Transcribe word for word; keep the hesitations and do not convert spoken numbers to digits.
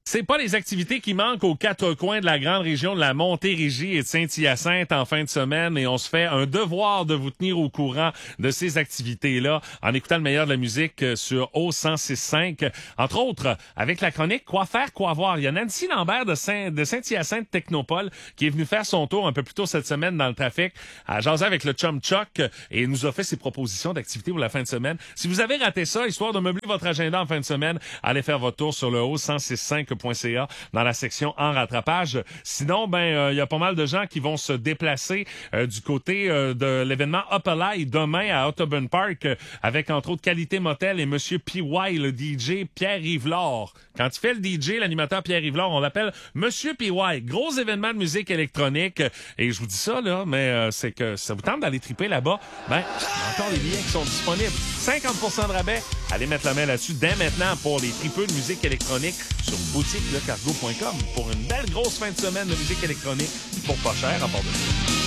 C'est pas les activités qui manquent aux quatre coins de la grande région de la Montérégie et de Saint-Hyacinthe en fin de semaine, et on se fait un devoir de vous tenir au courant de ces activités-là en écoutant le meilleur de la musique sur O cent six cinq. Entre autres, avec la chronique Quoi faire, quoi voir. Il y a Nancy Lambert de, Saint- de Saint-Hyacinthe Technopole qui est venue faire son tour un peu plus tôt cette semaine dans le trafic à jaser avec le chum Chuck et nous a fait ses propositions d'activités pour la fin de semaine. Si vous avez raté ça, histoire de meubler votre agenda en fin de semaine, allez faire votre tour sur le O cent six cinq point C A dans la section en rattrapage. Sinon, ben il euh, y a pas mal de gens qui vont se déplacer euh, du côté euh, de l'événement Up Alive demain à Audubon Park euh, avec entre autres Qualité Motel et Monsieur P Y, le D J Pierre Yvelore. Quand il fait le D J, l'animateur Pierre Yvelore, on l'appelle Monsieur P Y. Gros événement de musique électronique. Et je vous dis ça, là, mais euh, c'est que ça vous tente d'aller triper là-bas, ben, il y a encore des billets qui sont disponibles. cinquante pour cent de rabais. Allez mettre la main là-dessus dès maintenant pour les tripeux de musique électronique sur boutique le cargo point com pour une belle grosse fin de semaine de musique électronique pour pas cher à part de ça.